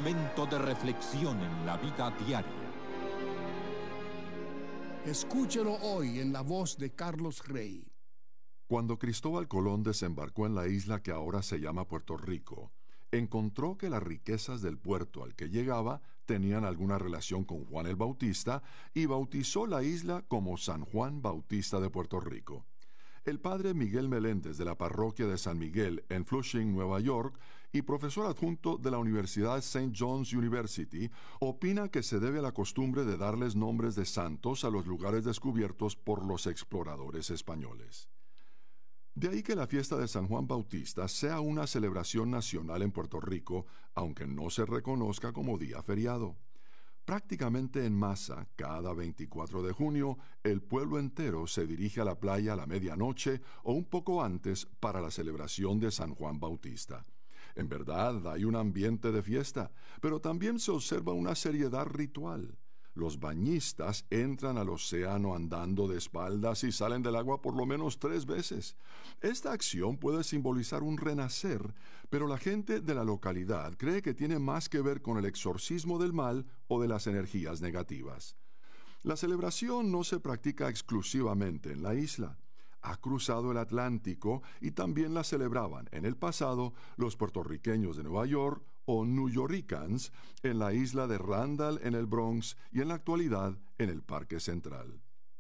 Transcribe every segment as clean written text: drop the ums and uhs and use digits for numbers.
momento de reflexión en la vida diaria. Escúchelo hoy en la voz de Carlos Rey. Cuando Cristóbal Colón desembarcó en la isla que ahora se llama Puerto Rico, encontró que las riquezas del puerto al que llegaba tenían alguna relación con Juan el Bautista y bautizó la isla como San Juan Bautista de Puerto Rico. El padre Miguel Meléndez de la parroquia de San Miguel en Flushing, Nueva York, y profesor adjunto de la Universidad St. John's University, opina que se debe a la costumbre de darles nombres de santos a los lugares descubiertos por los exploradores españoles. De ahí que la fiesta de San Juan Bautista sea una celebración nacional en Puerto Rico, aunque no se reconozca como día feriado. Prácticamente en masa, cada 24 de junio, el pueblo entero se dirige a la playa a la medianoche o un poco antes para la celebración de San Juan Bautista. En verdad, hay un ambiente de fiesta, pero también se observa una seriedad ritual. Los bañistas entran al océano andando de espaldas y salen del agua por lo menos 3 veces. Esta acción puede simbolizar un renacer, pero la gente de la localidad cree que tiene más que ver con el exorcismo del mal o de las energías negativas. La celebración no se practica exclusivamente en la isla. Ha cruzado el Atlántico y también la celebraban en el pasado los puertorriqueños de Nueva York o New Yorkers en la isla de Randall en el Bronx y en la actualidad en el Parque Central.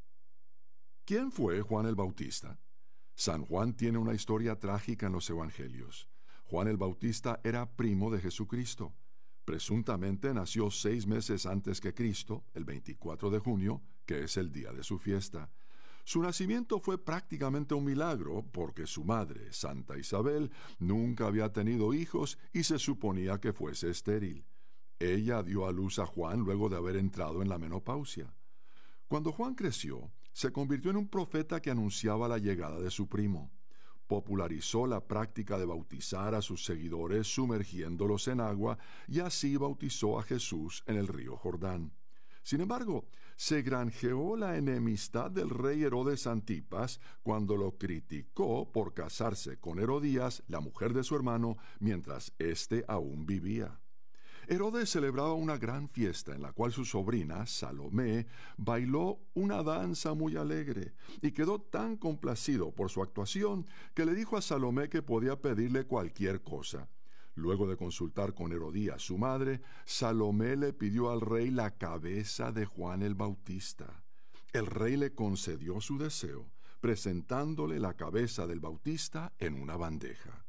¿Quién fue Juan el Bautista? San Juan tiene una historia trágica en los Evangelios. Juan el Bautista era primo de Jesucristo. Presuntamente nació 6 meses antes que Cristo, el 24 de junio, que es el día de su fiesta. Su nacimiento fue prácticamente un milagro porque su madre, Santa Isabel, nunca había tenido hijos y se suponía que fuese estéril. Ella dio a luz a Juan luego de haber entrado en la menopausia. Cuando Juan creció, se convirtió en un profeta que anunciaba la llegada de su primo. Popularizó la práctica de bautizar a sus seguidores sumergiéndolos en agua y así bautizó a Jesús en el río Jordán. Sin embargo, se granjeó la enemistad del rey Herodes Antipas cuando lo criticó por casarse con Herodías, la mujer de su hermano, mientras éste aún vivía. Herodes celebraba una gran fiesta en la cual su sobrina, Salomé, bailó una danza muy alegre y quedó tan complacido por su actuación que le dijo a Salomé que podía pedirle cualquier cosa. Luego de consultar con Herodías, su madre, Salomé le pidió al rey la cabeza de Juan el Bautista. El rey le concedió su deseo, presentándole la cabeza del Bautista en una bandeja.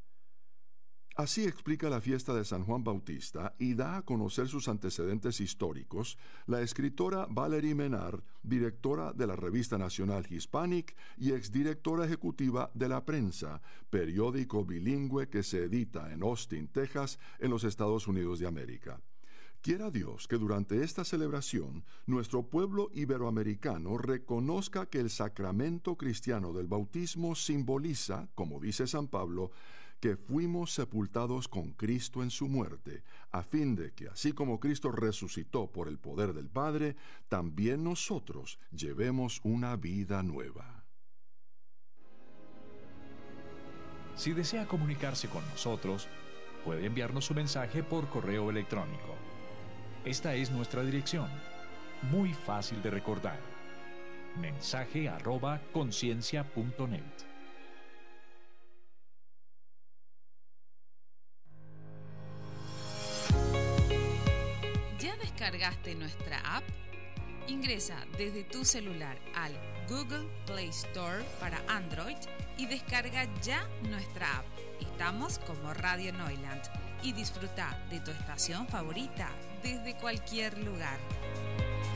Así explica la fiesta de San Juan Bautista y da a conocer sus antecedentes históricos la escritora Valerie Menard, directora de la Revista Nacional Hispanic y exdirectora ejecutiva de La Prensa, periódico bilingüe que se edita en Austin, Texas, en los Estados Unidos de América. Quiera Dios que durante esta celebración nuestro pueblo iberoamericano reconozca que el sacramento cristiano del bautismo simboliza, como dice San Pablo, que fuimos sepultados con Cristo en su muerte, a fin de que, así como Cristo resucitó por el poder del Padre, también nosotros llevemos una vida nueva. Si desea comunicarse con nosotros, puede enviarnos su mensaje por correo electrónico. Esta es nuestra dirección, muy fácil de recordar. mensaje@conciencia.net. ¿Ya descargaste nuestra app? Ingresa desde tu celular al Google Play Store para Android y descarga ya nuestra app. Estamos como Radio Neuland y disfruta de tu estación favorita desde cualquier lugar.